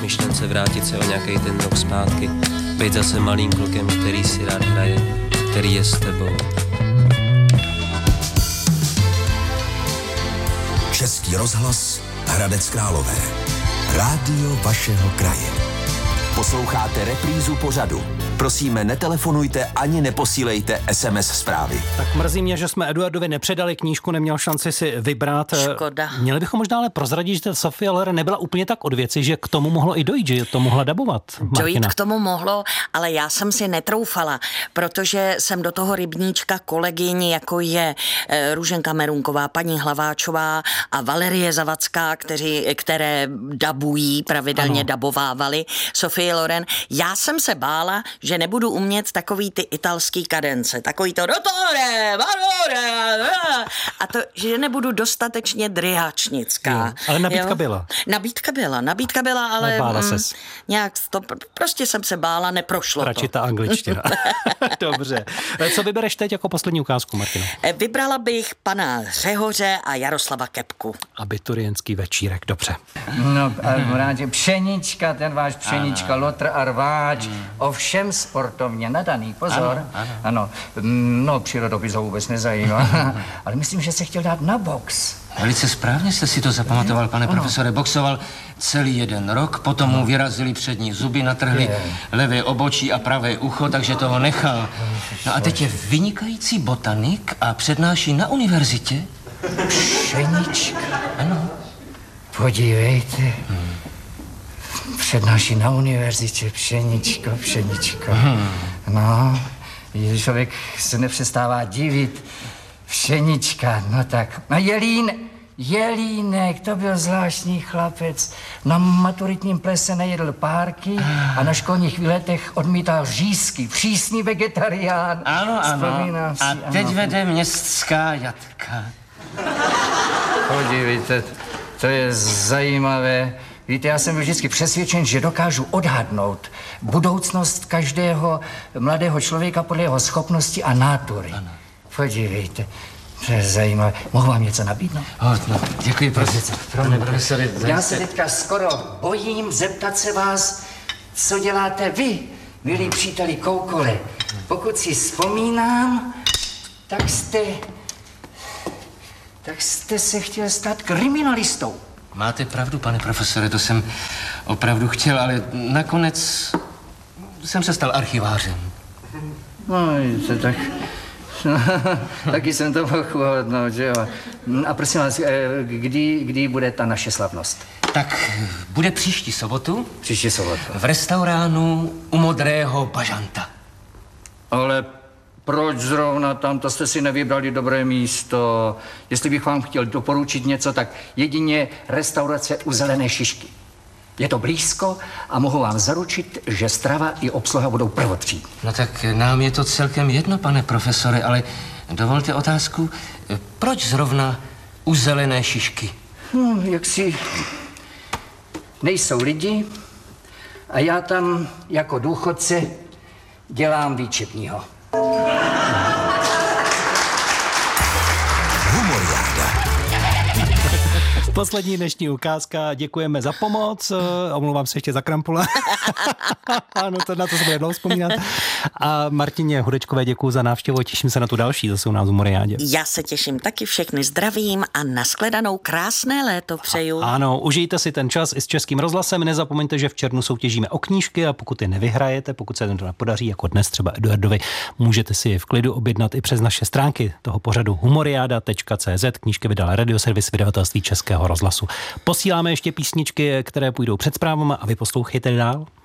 myšlence vrátit se o nějaký ten rok zpátky, být zase malým klukem, který si rád hraje, který je s tebou. Český rozhlas, Hradec Králové. Rádio vašeho kraje. Posloucháte reprízu pořadu. Prosíme, netelefonujte ani neposílejte SMS zprávy. Tak mrzí mě, že jsme Eduardovi nepředali knížku, neměl šanci si vybrat. Škoda. Měli bychom možná ale prozradit, že Sophie Loren nebyla úplně tak od věci, že k tomu mohlo i dojít, že to mohla dabovat. Dojít k tomu mohlo, ale já jsem si netroufala, protože jsem do toho rybníčka kolegyň, jako je Růženka Merunková, paní Hlaváčová a Valerie Zavacká, které dabují, pravidelně dabovávali Sophie Loren. Já jsem se bála, že nebudu umět takový ty italský kadence, takový to dottore, valore, a to, že nebudu dostatečně dryháčnická. Jo, ale nabídka byla. Nabídka byla, ale bála ses. Nějak to, prostě jsem se bála, neprošlo Radši to. ta angličtina. Dobře. Co vybereš teď jako poslední ukázku, Martino? Vybrala bych pana Řehoře a Jaroslava Kepku. Abiturientský večírek, dobře. No, rádi, Pšenička, ten váš Pšenička, Lotr a Rváč, ovšem sportovně nadaný, pozor. Ano. No, přírodopis ho vůbec nezajímá, ale myslím, že se chtěl dát na box. Velice správně jste si to zapamatoval, pane profesore. Boxoval celý 1 rok, potom mu vyrazili přední zuby, natrhli levé obočí a pravé ucho, takže toho nechal. No a teď je vynikající botanik a přednáší na univerzitě. Pšenička. Ano. Podívejte. Přednáší na univerzitě, Pšeničko. No, člověk se nepřestává divit. Pšenička, no tak. No Jelínek, to byl zvláštní chlapec. Na maturitním plese nejedl párky a na školních výletech odmítal řízky. Přísný vegetarián. Ano. Vzpomínám si, A teď vede městská jatka. Podívejte, to je zajímavé. Víte, já jsem byl vždycky přesvědčen, že dokážu odhadnout budoucnost každého mladého člověka podle jeho schopnosti a nátury. Ano. Podívejte, to je zajímavé. Mohu vám něco nabídnout? No, děkuji, profesore. Já se teďka skoro bojím zeptat se vás, co děláte vy, milí příteli Koukole. Pokud si vzpomínám, tak jste se chtěl stát kriminalistou. Máte pravdu, pane profesore, to jsem opravdu chtěl, ale nakonec jsem se stal archivářem. No, tak... Taky jsem to mohl odhadnout, že jo. A prosím vás, kdy bude ta naše slavnost? Tak bude příští sobotu. Příští sobotu. V restauránu u Modrého bažanta. Ale proč zrovna tam, to jste si nevybrali dobré místo? Jestli bych vám chtěl doporučit něco, tak jedině restaurace u Zelené šišky. Je to blízko a mohu vám zaručit, že strava i obsluha budou prvotřídní. No tak nám je to celkem jedno, pane profesore, ale dovolte otázku, proč zrovna u Zelené šišky? Jaksi nejsou lidi a já tam jako důchodce dělám výčepního. Poslední dnešní ukázka, děkujeme za pomoc, omlouvám se ještě za krampule. Ano, na to se bude dlouho vzpomínat. A Martině Hudečkové děkuju za návštěvu, těším se na tu další, zase u nás u Moriádě. Já se těším taky, všechny zdravím a nashledanou, krásné léto přeju. Ano, užijte si ten čas i s Českým rozhlasem, nezapomeňte, že v červnu soutěžíme o knížky a pokud je nevyhrajete, pokud se to nepodaří, jako dnes třeba Eduardovi, můžete si je v klidu objednat i přes naše stránky toho pořadu humoriada.cz. Knížky vydal Radioservis vydavatelství Českého rozhlasu. Posíláme ještě písničky, které půjdou před zprávami a vy poslouchejte dál.